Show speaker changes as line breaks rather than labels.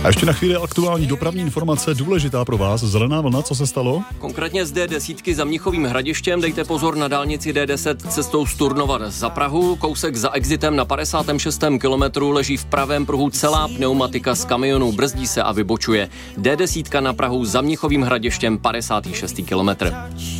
A ještě na chvíli aktuální dopravní informace, důležitá pro vás, zelená vlna, co se stalo?
Konkrétně z D10 za Mnichovým Hradištěm, dejte pozor na dálnici D10 cestou z Turnova za Prahu, kousek za exitem na 56. kilometru leží v pravém pruhu celá pneumatika z kamionu, brzdí se a vybočuje. D10 na Prahu za Mnichovým Hradištěm 56. kilometr.